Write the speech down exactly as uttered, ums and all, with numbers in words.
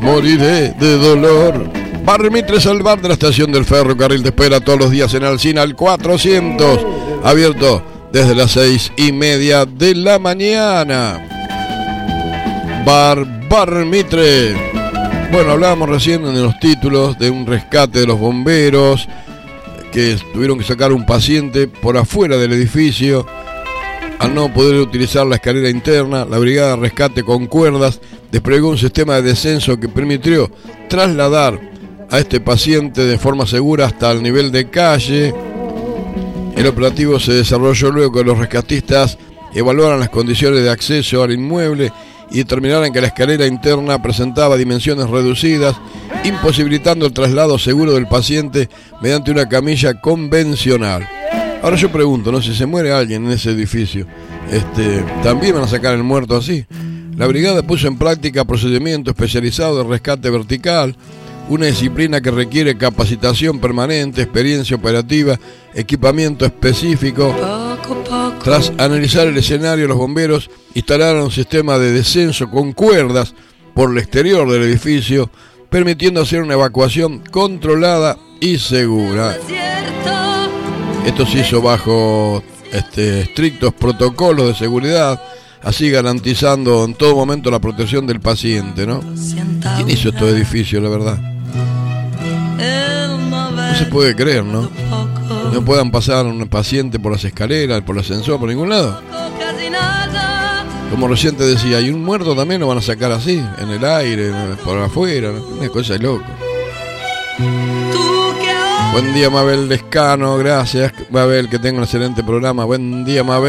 moriré de dolor. Bar Mitre es el bar de la estación del ferrocarril. Te espera todos los días en Alsina al cuatrocientos. Abierto desde las seis y media de la mañana. Bar Bar Mitre. Bueno, hablábamos recién en los títulos de un rescate de los bomberos que tuvieron que sacar un paciente por afuera del edificio. Al no poder utilizar la escalera interna, la brigada de rescate con cuerdas desplegó un sistema de descenso que permitió trasladar a este paciente de forma segura hasta el nivel de calle. El operativo se desarrolló luego que los rescatistas evaluaran las condiciones de acceso al inmueble y determinaran que la escalera interna presentaba dimensiones reducidas, imposibilitando el traslado seguro del paciente mediante una camilla convencional. Ahora yo pregunto, ¿no? Si se muere alguien en ese edificio, este, ¿también van a sacar el muerto así? La brigada puso en práctica procedimiento especializado de rescate vertical, una disciplina que requiere capacitación permanente, experiencia operativa, equipamiento específico. Tras analizar el escenario, los bomberos instalaron un sistema de descenso con cuerdas por el exterior del edificio, permitiendo hacer una evacuación controlada y segura. Esto se hizo bajo este, estrictos protocolos de seguridad, así garantizando en todo momento la protección del paciente, ¿no? ¿Quién hizo estos edificios, la verdad? No se puede creer, ¿no? No puedan pasar un paciente por las escaleras, por el ascensor, por ningún lado. Como recién te decía, y un muerto también lo van a sacar así, en el aire, por afuera, ¿no? Una cosa de loco. Buen día, Mabel Lescano, gracias, Mabel, que tenga un excelente programa. Buen día, Mabel.